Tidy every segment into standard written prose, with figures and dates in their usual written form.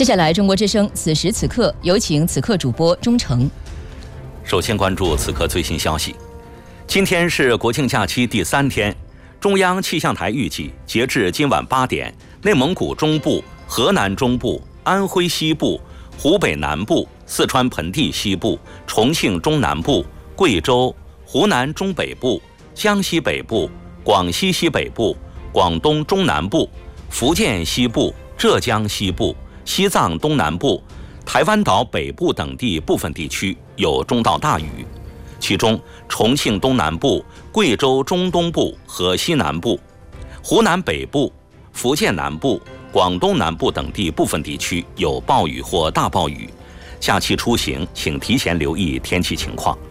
接下来，中国之声此时此刻有请此刻主播钟诚。 首先关注此刻最新消息。今天是国庆假期第3天，中央气象台预计，截至今晚8点，内蒙古中部、河南中部、安徽西部、湖北南部、四川盆地西部、重庆中南部、贵州、湖南中北部、江西北部、广西西北部、广东中南部、福建西部、浙江西部、西藏东南部、台湾岛北部等地部分地区有中到大雨，其中重庆东南部、贵州中东部和西南部、湖南北部、福建南部、广东南部等地部分地区有暴雨或大暴雨。假期出行请提前留意天气情况。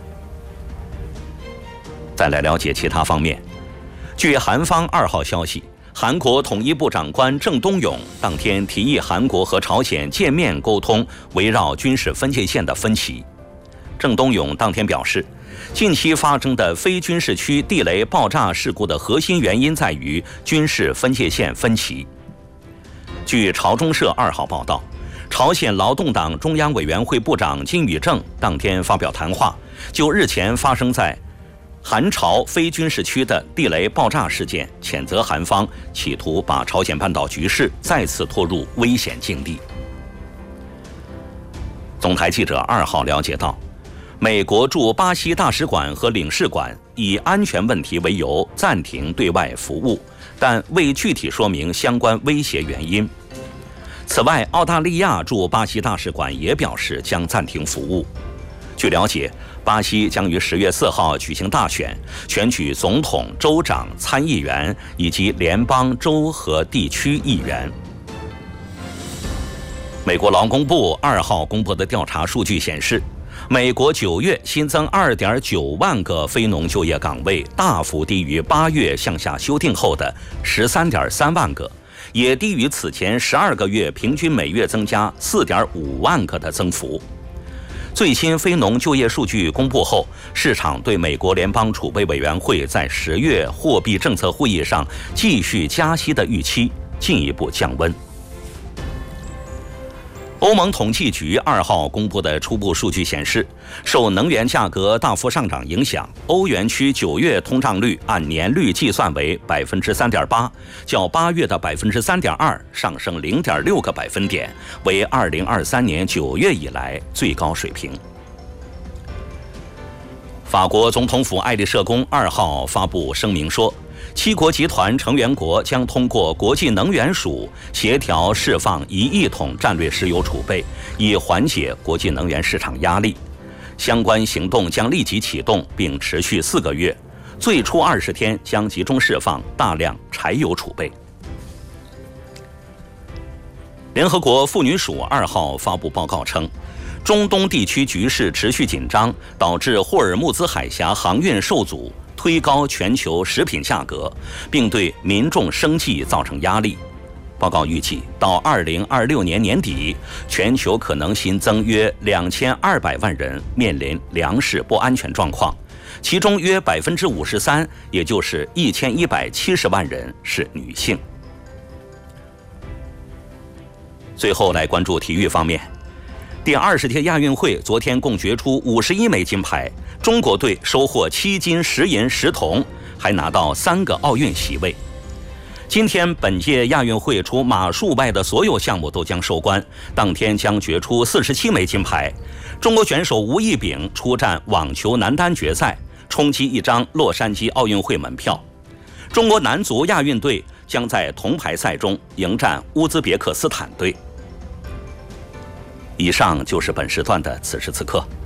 再来了解其他方面。据韩方2号消息，韩国统一部长官郑东勇当天提议韩国和朝鲜见面沟通围绕军事分界线的分歧。郑东勇当天表示，近期发生的非军事区地雷爆炸事故的核心原因在于军事分界线分歧。据朝中社2号报道，朝鲜劳动党中央委员会部长金宇正当天发表谈话，就日前发生在韩朝非军事区的地雷爆炸事件，谴责韩方企图把朝鲜半岛局势再次拖入危险境地。总台记者2号了解到，美国驻巴西大使馆和领事馆以安全问题为由暂停对外服务，但未具体说明相关威胁原因。此外，澳大利亚驻巴西大使馆也表示将暂停服务。据了解，巴西将于10月4号举行大选，选举总统、州长、参议员以及联邦、州和地区议员。美国劳工部2号公布的调查数据显示，美国9月新增2.9万个非农就业岗位，大幅低于8月向下修订后的13.3万个，也低于此前12个月平均每月增加4.5万个的增幅。最新非农就业数据公布后，市场对美国联邦储备委员会在10月货币政策会议上继续加息的预期进一步降温。欧盟统计局2号公布的初步数据显示，受能源价格大幅上涨影响，欧元区9月通胀率按年率计算为 3.8%， 较8月的 3.2% 上升 0.6个百分点，为2023年9月以来最高水平。法国总统府爱丽舍宫2号发布声明说，7国集团成员国将通过国际能源署协调释放1亿桶战略石油储备，以缓解国际能源市场压力。相关行动将立即启动，并持续4个月，最初20天将集中释放大量柴油储备。联合国妇女署2号发布报告称，中东地区局势持续紧张，导致霍尔木兹海峡航运受阻，推高全球食品价格，并对民众生计造成压力。报告预计，到2026年年底，全球可能新增约2200万人面临粮食不安全状况，其中约53%，也就是1170万人是女性。最后来关注体育方面。第20届亚运会昨天共决出51枚金牌，中国队收获7金10银10铜，还拿到3个奥运席位。今天本届亚运会除马术外的所有项目都将收官，当天将决出47枚金牌。中国选手吴亦丙出战网球男单决赛，冲击1张洛杉矶奥运会门票。中国男足亚运队将在铜牌赛中迎战乌兹别克斯坦队。以上就是本时段的此时此刻。